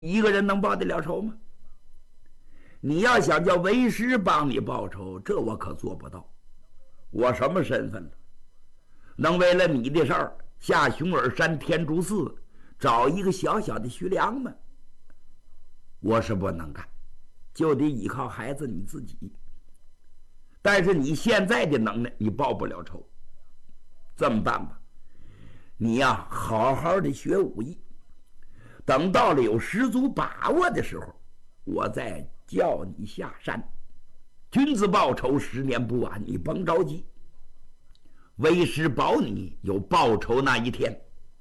一个人能报得了仇吗？你要想叫为师帮你报仇，这我可做不到。我什么身份了？能为了你的事儿下熊耳山天竺寺找一个小小的徐良吗？我是不能干，就得依靠孩子你自己。但是你现在的能耐，你报不了仇。这么办吧，你呀，好好的学武艺，等到了有十足把握的时候，我再叫你下山。君子报仇，10年不晚，你甭着急。为师保你有报仇那一天。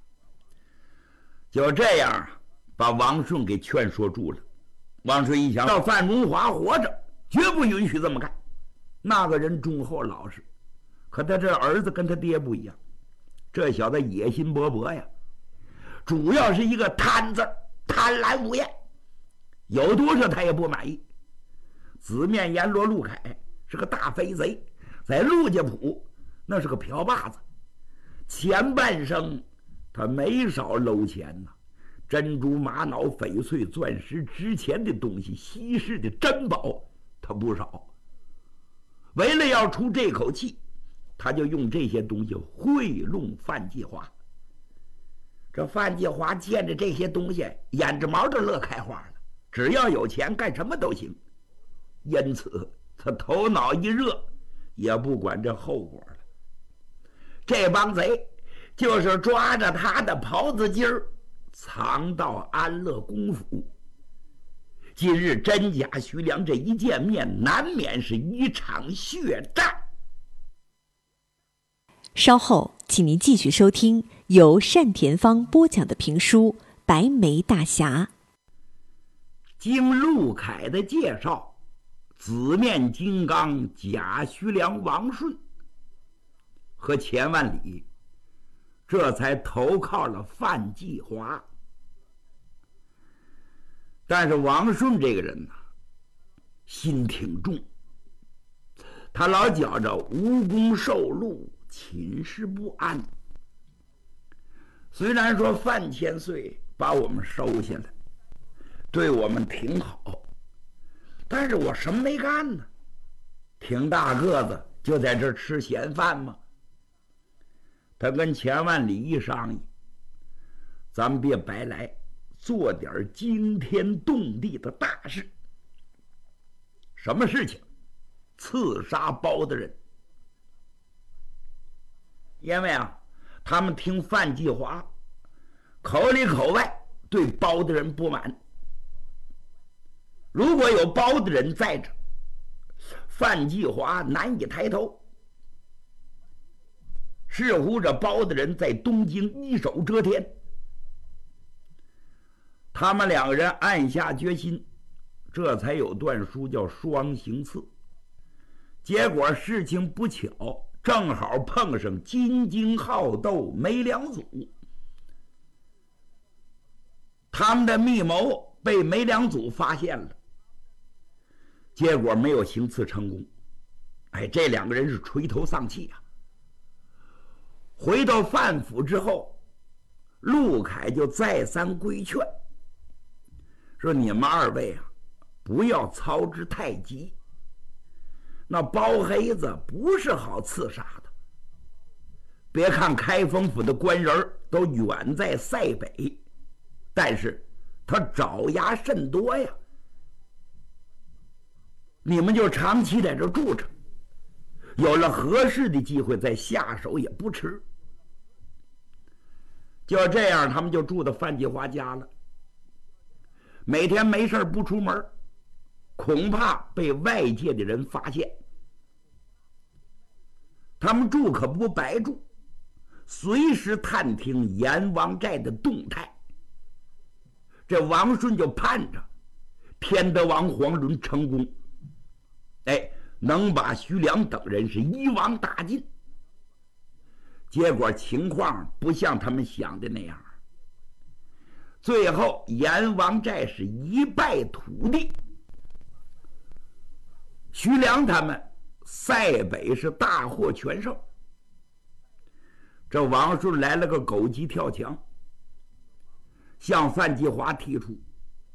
就这样把王顺给劝说住了。王顺一想，要范荣华活着，绝不允许这么干。那个人忠厚老实，可他这儿子跟他爹不一样，这小子野心勃勃呀，主要是一个贪字，贪婪无厌，有多少他也不满意。紫面阎罗陆凯是个大飞贼，在陆家堡那是个瓢把子，前半生他没少搂钱呐，珍珠玛瑙翡翠钻石值钱的东西，稀世的珍宝他不少。为了要出这口气，他就用这些东西贿赂范继华。这范继华见着这些东西，眼着毛都乐开花了，只要有钱干什么都行。因此他头脑一热，也不管这后果了。这帮贼就是抓着他的袍子襟儿藏到安乐公府。今日真假徐良这一见面，难免是一场血战。 稍后请您继续收听由单田芳播讲的评书《白眉大侠》。 经陆凯的介绍，紫面金刚假徐良王顺和钱万里这才投靠了范继华。但是王顺这个人呢，心挺重，他老觉着无功受禄，寝食不安。虽然说范千岁把我们收下来，对我们挺好，但是我什么没干呢？挺大个子就在这吃闲饭吗？他跟钱万里一商议，咱们别白来，做点惊天动地的大事。什么事情？刺杀包大人。因为他们听范继华口里口外对包大人不满，如果有包大人在这，范继华难以抬头。似乎这包大人在东京一手遮天。他们两个人暗下决心，这才有段书叫双行刺。结果事情不巧，正好碰上金睛好斗梅良祖，他们的密谋被梅良祖发现了，结果没有行刺成功。这两个人是垂头丧气啊。回到范府之后，陆凯就再三规劝，说你们二位不要操之太急，那包黑子不是好刺杀的。别看开封府的官人都远在塞北，但是他爪牙甚多呀，你们就长期在这住着，有了合适的机会再下手也不迟。就这样，他们就住到范继华家了。每天没事不出门，恐怕被外界的人发现。他们住可不白住，随时探听阎王寨的动态。这王顺就盼着天德王黄伦成功，能把徐良等人是一网打尽。结果情况不像他们想的那样，最后阎王寨是一败涂地。徐良他们塞北是大获全胜。这王顺来了个狗急跳墙，向范继华提出